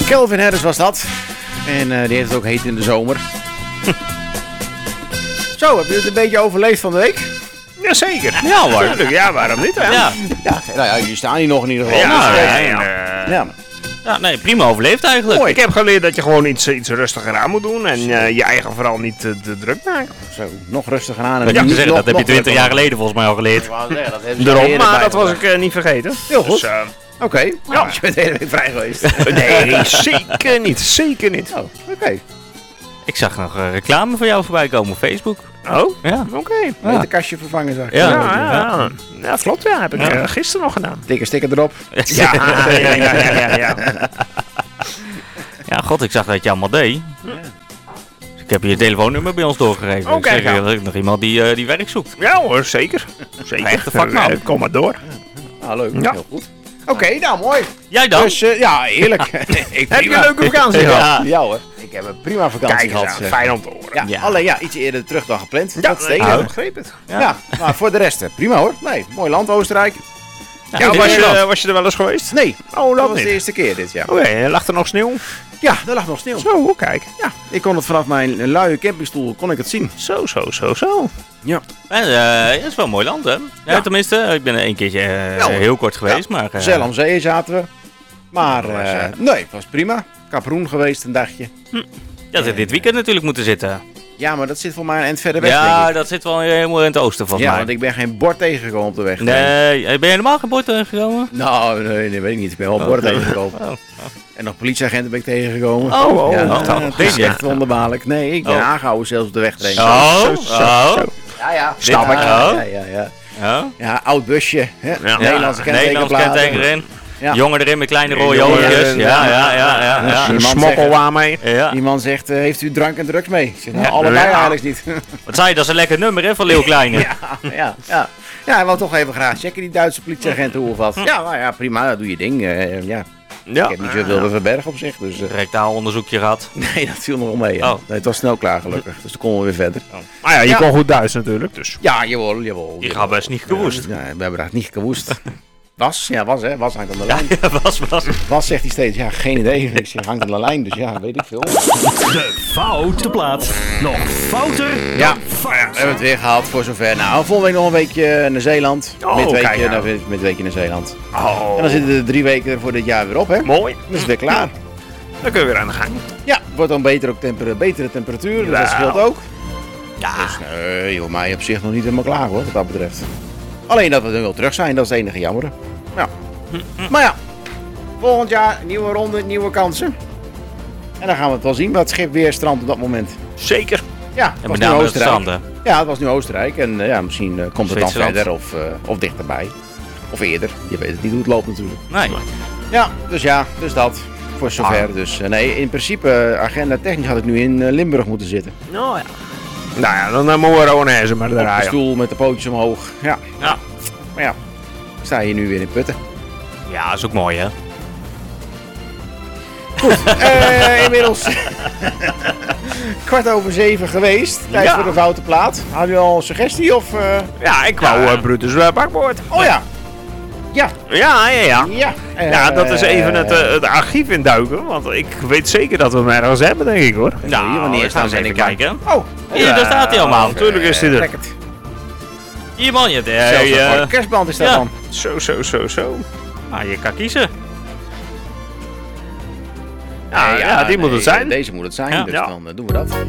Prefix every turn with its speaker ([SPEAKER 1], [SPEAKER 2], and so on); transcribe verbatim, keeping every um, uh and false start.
[SPEAKER 1] Calvin Harris was dat. En uh, die heeft het ook heet in de zomer. Zo, heb je het een beetje overleefd van de week?
[SPEAKER 2] Jazeker.
[SPEAKER 3] Ja hoor.
[SPEAKER 2] Ja, waarom niet? Hè?
[SPEAKER 3] Ja.
[SPEAKER 1] Ja, nou ja, jullie staan hier nog in ieder geval.
[SPEAKER 2] Ja,
[SPEAKER 1] Dus,
[SPEAKER 2] ja,
[SPEAKER 1] uh,
[SPEAKER 2] ja,
[SPEAKER 1] ja.
[SPEAKER 2] ja.
[SPEAKER 3] Ja, nee, prima overleefd eigenlijk.
[SPEAKER 2] Ik heb geleerd dat je gewoon iets, iets rustiger aan moet doen. En uh, je eigen vooral niet uh, te druk maken.
[SPEAKER 1] Zo, nog rustiger aan. En
[SPEAKER 3] Ik
[SPEAKER 1] niet
[SPEAKER 3] zeggen,
[SPEAKER 1] nog-
[SPEAKER 3] dat heb je
[SPEAKER 1] nog
[SPEAKER 3] twintig jaar
[SPEAKER 1] drukker.
[SPEAKER 3] geleden volgens mij al geleerd.
[SPEAKER 1] Ik wou zeggen, dat hebben ze
[SPEAKER 2] Daarom,
[SPEAKER 1] eerder
[SPEAKER 2] maar dat was
[SPEAKER 1] bijgebracht.
[SPEAKER 2] ik uh, niet vergeten.
[SPEAKER 1] Heel goed.
[SPEAKER 2] Dus, uh,
[SPEAKER 1] Oké, okay. Nou, je bent de hele week vrij geweest.
[SPEAKER 2] nee, zeker niet. Zeker niet.
[SPEAKER 1] Oh, oké. Okay.
[SPEAKER 3] Ik zag nog uh, reclame voor jou voorbij komen op Facebook.
[SPEAKER 2] Oh,
[SPEAKER 3] Ja.
[SPEAKER 2] oké. Okay.
[SPEAKER 1] Met een kastje vervangen, zag ik.
[SPEAKER 3] Ja.
[SPEAKER 2] Ja, ja, ja. ja, klopt. Ja, heb ik
[SPEAKER 3] Ja.
[SPEAKER 2] uh, gisteren nog gedaan.
[SPEAKER 1] Dikke sticker erop.
[SPEAKER 2] Ja, ja, ja, ja, ja, ja.
[SPEAKER 3] Ja, god, ik zag dat je allemaal deed.
[SPEAKER 1] Ja.
[SPEAKER 3] Dus ik heb je telefoonnummer bij ons doorgegeven.
[SPEAKER 2] Oh,
[SPEAKER 3] Ik zeg,
[SPEAKER 2] kijk nou.
[SPEAKER 3] er is nog iemand die, uh, die werk zoekt.
[SPEAKER 2] Ja hoor, zeker. Zeker.
[SPEAKER 3] Echte vakman.
[SPEAKER 2] Uh, kom maar door.
[SPEAKER 1] Ah, leuk.
[SPEAKER 2] Ja.
[SPEAKER 1] Heel goed. Oké, okay, nou mooi.
[SPEAKER 3] Jij dan?
[SPEAKER 1] Dus uh, ja, eerlijk. ik
[SPEAKER 2] Heb je een leuke vakantie gehad?
[SPEAKER 3] Ja.
[SPEAKER 1] Ja hoor. Ik heb een prima vakantie
[SPEAKER 2] Kijk eens
[SPEAKER 1] gehad.
[SPEAKER 2] aan,
[SPEAKER 1] zeg.
[SPEAKER 2] fijn om te horen.
[SPEAKER 1] Ja,
[SPEAKER 3] Ja.
[SPEAKER 1] alleen ja, iets eerder terug dan gepland.
[SPEAKER 2] Ja,
[SPEAKER 1] dat is
[SPEAKER 2] nee,
[SPEAKER 1] tegen.
[SPEAKER 2] ik begreep het.
[SPEAKER 1] Ja.
[SPEAKER 3] Ja.
[SPEAKER 1] maar voor de rest, eh, prima hoor. Nee, mooi land, Oostenrijk.
[SPEAKER 3] Ja,
[SPEAKER 2] Ja,
[SPEAKER 3] dit
[SPEAKER 2] was,
[SPEAKER 3] is
[SPEAKER 2] je,
[SPEAKER 3] wel.
[SPEAKER 2] uh, was je er wel eens geweest?
[SPEAKER 1] Nee,
[SPEAKER 2] Oh,
[SPEAKER 1] dat
[SPEAKER 2] dat
[SPEAKER 1] was
[SPEAKER 2] niet.
[SPEAKER 1] de eerste keer dit jaar.
[SPEAKER 2] Oké, okay, lag er nog sneeuw?
[SPEAKER 1] Ja, er lag nog sneeuw.
[SPEAKER 2] Zo, kijk.
[SPEAKER 1] Ja, ik kon het vanaf mijn luie campingstoel kon ik het zien.
[SPEAKER 2] Zo, zo, zo, zo.
[SPEAKER 1] Ja.
[SPEAKER 3] En, uh, het is wel een mooi land, hè? Ja,
[SPEAKER 1] Ja.
[SPEAKER 3] Tenminste, ik ben er één keertje uh,
[SPEAKER 1] Ja, hoor.
[SPEAKER 3] heel kort geweest, maar... Uh,
[SPEAKER 1] Zeil am Zee zaten we. Maar
[SPEAKER 2] Dat was,
[SPEAKER 1] uh,
[SPEAKER 2] eh,
[SPEAKER 1] nee, het was prima. Kaproen geweest een dagje.
[SPEAKER 3] dat had dit weekend natuurlijk moeten zitten.
[SPEAKER 1] Ja, maar dat zit voor mij een eind verder weg, denk
[SPEAKER 3] Ja,
[SPEAKER 1] ik.
[SPEAKER 3] dat zit wel helemaal in het oosten volgens
[SPEAKER 1] Ja,
[SPEAKER 3] mij.
[SPEAKER 1] want ik ben geen bord tegengekomen op de weg.
[SPEAKER 3] Nee, ben je helemaal geen bord tegengekomen?
[SPEAKER 1] Nou, nee, nee, weet ik niet. Ik ben wel
[SPEAKER 3] Oh.
[SPEAKER 1] borden tegengekomen.
[SPEAKER 3] Oh.
[SPEAKER 1] En nog politieagenten ben ik tegengekomen.
[SPEAKER 3] Oh, oh,
[SPEAKER 1] ja,
[SPEAKER 3] oh,
[SPEAKER 1] dat
[SPEAKER 3] oh.
[SPEAKER 1] is
[SPEAKER 3] Deze.
[SPEAKER 1] echt wonderbaarlijk. Nee, ik ben
[SPEAKER 3] Oh.
[SPEAKER 1] aangehouden zelfs op de weg trainen.
[SPEAKER 3] Oh,
[SPEAKER 2] zo, zo,
[SPEAKER 3] oh.
[SPEAKER 2] zo.
[SPEAKER 1] Ja, ja.
[SPEAKER 3] Snap
[SPEAKER 1] ja,
[SPEAKER 3] ik.
[SPEAKER 1] Ja,
[SPEAKER 3] Oh.
[SPEAKER 1] ja, ja, ja.
[SPEAKER 3] Ja.
[SPEAKER 1] Ja, oud busje. Hè?
[SPEAKER 2] Ja.
[SPEAKER 1] Nederlandse
[SPEAKER 3] Ja, Nederlands
[SPEAKER 1] kentekenplaten.
[SPEAKER 3] kenteken erin.
[SPEAKER 1] Ja.
[SPEAKER 3] Jongen erin met kleine rode
[SPEAKER 2] Jongen
[SPEAKER 3] oogjes.
[SPEAKER 2] erin,
[SPEAKER 3] Ja,
[SPEAKER 2] ja.
[SPEAKER 3] ja, ja, ja.
[SPEAKER 1] Ja.
[SPEAKER 3] ja.
[SPEAKER 2] Een
[SPEAKER 1] man
[SPEAKER 2] smokkelwaar mee.
[SPEAKER 3] ja.
[SPEAKER 1] Die man zegt, uh, heeft u drank en drugs mee? Ik zeg, nou,
[SPEAKER 3] Ja.
[SPEAKER 1] allebei
[SPEAKER 2] Ja.
[SPEAKER 1] eigenlijk niet.
[SPEAKER 3] Wat zei je, dat is een lekker nummer hè, van Leeuw Kleine.
[SPEAKER 1] ja, ja, ja. Ja, hij wou toch even graag checken, die Duitse politieagenten, hoe of wat. Ja, nou ja, prima, dat doe je ding. Uh, ja.
[SPEAKER 2] Ja.
[SPEAKER 1] Ik heb niet zoveel te verbergen op zich, dus... Uh,
[SPEAKER 3] Rectaal onderzoekje gehad.
[SPEAKER 1] nee, dat viel nog wel mee. Ja.
[SPEAKER 3] Oh.
[SPEAKER 1] Nee, het was snel klaar gelukkig, dus toen konden we weer verder.
[SPEAKER 2] Maar ja, je
[SPEAKER 1] Ja.
[SPEAKER 2] kon goed Duits natuurlijk, dus.
[SPEAKER 1] Ja, jawel, jawel.
[SPEAKER 3] Je gaat best niet gewoest.
[SPEAKER 1] Ja, we hebben daar niet gewoest. Was, ja, was hè, was hangt aan de
[SPEAKER 3] Ja,
[SPEAKER 1] lijn.
[SPEAKER 3] ja, was, was.
[SPEAKER 1] Was zegt hij steeds, ja, geen idee. Ik zeg, hangt aan de lijn, dus ja, weet ik veel.
[SPEAKER 4] De foute plaat. Nog fouter
[SPEAKER 1] Ja,
[SPEAKER 4] dan fout.
[SPEAKER 1] we hebben het weer gehaald voor zover. Nou, volgende week nog een weekje naar Zeeland.
[SPEAKER 2] Oh,
[SPEAKER 1] midweekje,
[SPEAKER 2] kijk nou.
[SPEAKER 1] nou, midweekje naar Zeeland.
[SPEAKER 2] Oh,
[SPEAKER 1] En dan zitten er drie weken voor dit jaar weer op, hè? Dan
[SPEAKER 2] mooi.
[SPEAKER 1] is het weer klaar.
[SPEAKER 2] Dan kun je weer aan de gang.
[SPEAKER 1] Ja, het wordt dan beter ook temper betere temperatuur, dus dat
[SPEAKER 2] Ja.
[SPEAKER 1] scheelt ook.
[SPEAKER 3] Ja,
[SPEAKER 1] Dus nee, joh, mij op zich nog niet helemaal klaar hoor, wat dat betreft. Alleen dat we er wel terug zijn, dat is het enige jammer. Ja. Maar ja, volgend jaar nieuwe ronde, nieuwe kansen. En dan gaan we het wel zien wat het schip weer strandt op dat moment.
[SPEAKER 2] Zeker.
[SPEAKER 1] Ja, het
[SPEAKER 3] en
[SPEAKER 1] was
[SPEAKER 3] met
[SPEAKER 1] nu
[SPEAKER 3] name het
[SPEAKER 1] Oostenrijk.
[SPEAKER 3] stranden.
[SPEAKER 1] Ja, het was nu Oostenrijk en eh, ja, misschien eh, komt het dan
[SPEAKER 3] Zwitserland.
[SPEAKER 1] verder of, uh, of dichterbij. Of eerder, je weet het niet hoe het loopt natuurlijk.
[SPEAKER 3] Nee.
[SPEAKER 1] Ja, dus ja, dus dat. Voor zover.
[SPEAKER 2] Ah.
[SPEAKER 1] Dus uh, nee, in principe, uh, agenda technisch had ik nu in uh, Limburg moeten zitten.
[SPEAKER 2] Nou ja. Nou ja, dan uh, moeten we Ronaise maar
[SPEAKER 1] Op de
[SPEAKER 2] draaien.
[SPEAKER 1] stoel met de pootjes omhoog. Ja,
[SPEAKER 3] Ja.
[SPEAKER 1] maar ja, ik sta hier nu weer in Putten.
[SPEAKER 3] Ja, is ook mooi hè.
[SPEAKER 1] Uh, inmiddels kwart over zeven geweest. Tijd
[SPEAKER 2] Ja.
[SPEAKER 1] voor de foute plaat. Had u al een suggestie of... Uh...
[SPEAKER 2] Ja, ik wou
[SPEAKER 3] Ja.
[SPEAKER 2] uh, Brutus uh, bakboord.
[SPEAKER 1] Oh ja. Ja.
[SPEAKER 2] Ja, ja, ja.
[SPEAKER 1] Ja.
[SPEAKER 2] Ja, dat is even het,
[SPEAKER 1] uh,
[SPEAKER 2] uh, het archief induiken, want ik weet zeker dat we hem ergens hebben, denk ik hoor.
[SPEAKER 3] Nou,
[SPEAKER 1] hier, wanneer
[SPEAKER 3] ik ga
[SPEAKER 1] staan
[SPEAKER 3] eens
[SPEAKER 1] ze
[SPEAKER 3] even
[SPEAKER 1] in de
[SPEAKER 3] kijken.
[SPEAKER 1] Oh.
[SPEAKER 3] Hier, daar staat hij allemaal.
[SPEAKER 2] Natuurlijk is hij er.
[SPEAKER 1] Trek het.
[SPEAKER 3] Hier man, je hebt
[SPEAKER 1] Zelfs
[SPEAKER 3] hey,
[SPEAKER 1] een
[SPEAKER 3] uh,
[SPEAKER 1] voor kerstband is dat
[SPEAKER 3] ja.
[SPEAKER 1] dan.
[SPEAKER 2] Zo, zo, zo, zo.
[SPEAKER 3] ah, je kan kiezen.
[SPEAKER 2] Ja,
[SPEAKER 1] Nee,
[SPEAKER 2] ja, die moet het zijn.
[SPEAKER 1] Deze moet het zijn,
[SPEAKER 3] Ja.
[SPEAKER 1] dus
[SPEAKER 2] Ja.
[SPEAKER 1] dan uh, doen we dat.